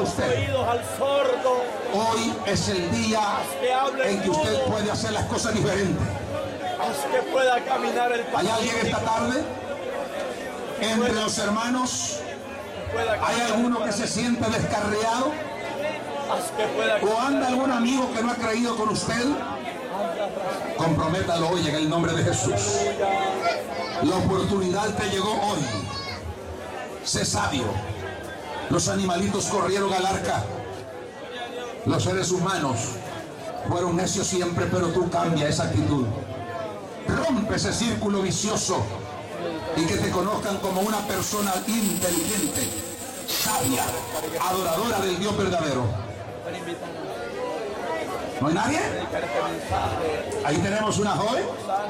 usted. oídos al sordo. Hoy es el día en que usted puede hacer las cosas diferentes. Haz que pueda caminar el ¿Hay alguien esta tarde? Entre los hermanos, ¿hay alguno que se siente descarriado? ¿O anda algún amigo que no ha creído con usted? Comprométalo hoy en el nombre de Jesús. La oportunidad te llegó hoy. Sé sabio. Los animalitos corrieron al arca. Los seres humanos fueron necios siempre, pero tú cambia esa actitud. Rompe ese círculo vicioso y que te conozcan como una persona inteligente, sabia, adoradora del Dios verdadero. ¿No hay nadie? Ahí tenemos una joven.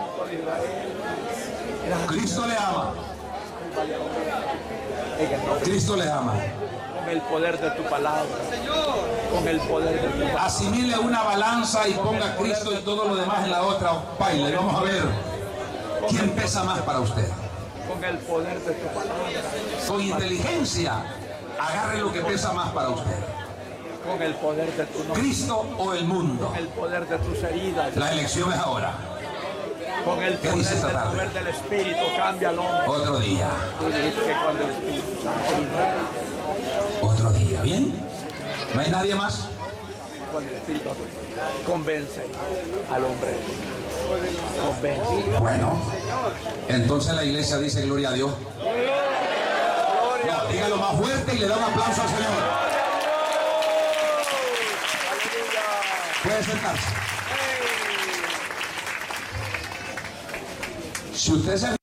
Cristo le ama. Cristo le ama. Con el poder de tu palabra. Con el poder de tu palabra. Asimile una balanza y ponga a Cristo y todo lo demás en la otra. Baile, vamos a ver quién pesa más para usted. Con el poder de tu palabra. Con inteligencia, agarre lo que pesa más para usted. Con el poder de tu nombre. Cristo o el mundo. Con el poder de tus heridas. La elección es ahora. Con el poder del Espíritu cambia al hombre. Otro día. Tú dijiste que cuando el Espíritu Santo Otro día, ¿bien? ¿No hay nadie más? cuando el Espíritu convence al hombre. Convence. Bueno, entonces la iglesia dice gloria a Dios. No, dígalo más fuerte y le da un aplauso al Señor. Puede sentarse. Si usted se